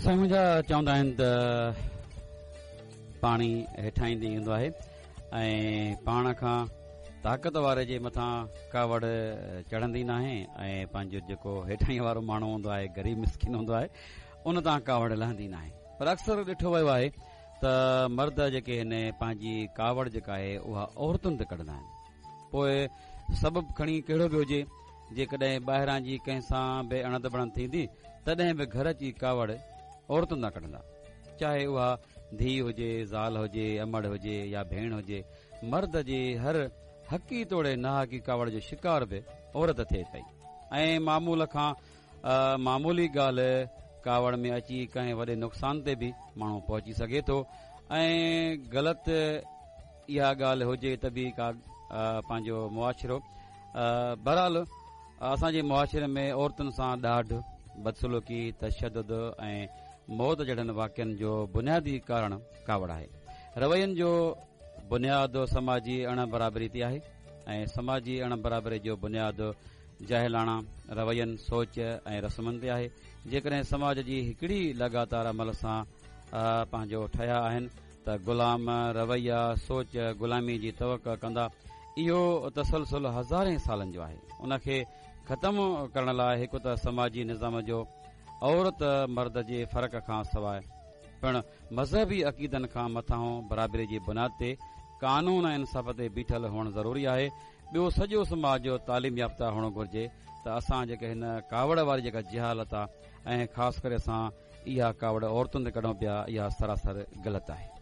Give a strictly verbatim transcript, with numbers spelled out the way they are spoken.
साईं मुंहिंजा चवंदा आहिनि त पाणी हेठां ईंदी ईंदो आहे ऐं पाण खां ताक़त वारे जे मथां कावड़ चढ़ंदी न आहे ऐं पंहिंजो जेको हेठां वारो माण्हू हूंदो आहे ग़रीब मिसकिन हूंदो आहे उन तां कावड़ लहंदी न आहे। पर अक्सर ॾिठो वियो आहे त मर्द जेके आहिनि पंहिंजी कावड़ जेका आहे उहा औरतुनि ते कढंदा आहिनि। पोइ सबबु खणी कहिड़ो बि हुजे, जेकॾहिं ॿाहिरां जी कंहिं सां बि अणद बणद थींदी तॾहिं बि घर जी कावड़ औरतुनि तां कढंदा, चाहे उहा धीउ हुजे, ज़ाल हुजे, अमड़ हुजे या भेण हुजे। मर्द जी हर हकी तोड़े नाहकी कावड़ जो शिकार बि औरत थिए पई ऐं मामूल खां मामूली ॻाल्हि कावड़ में अची कंहिं वॾे नुक़सान ते बि माण्हू पहुची सघे थो ऐं ग़लति इहा ॻाल्हि हुजे त बि का पंहिंजो मुआशिरो। बहरहाल असांजे मुआशिरे में औरतुनि सां ॾाढ बदसलूकी, तशदुद ऐं मौत जहिड़नि वाक़िअनि जो बुनियादी कारण कावड़ आहे। रवैयनि जो बुनियाद समाजी अण बराबरी ते आहे ऐं समाजी अण बराबरी जो बुनियाद जाहिलाणा रवैयनि, सोच ऐं रस्मनि ते आहे। जेकॾहिं समाज जी हिकड़ी लगातार अमल सां पंहिंजो ठहिया आहिनि त ग़ुलाम रवैया, सोच ग़ुलामी जी तवक़ कंदा। इहो तसलसल हज़ारे सालनि जो आहे। उनखे ख़तम करण लाइ हिकु त समाजी निज़ाम जो औरत मर्द जे फ़र्क़ खां सवाइ पिण मज़हबी अक़ीदनि खां मथां बराबरी जी बुनियाद ते कानून ऐं इंसाफ़ ते बीठल हुअणु ज़रूरी आहे। ॿियो सॼो समाज जो तालीम याफ़्ता हुअणु घुर्जे त असां जेके हिन कावड़ वारी जेका जिहालत आहे ऐं ख़ासि करे असां इहा कावड़ औरतुनि ते कढूं पिया, इहा सरासर ग़लति आहे।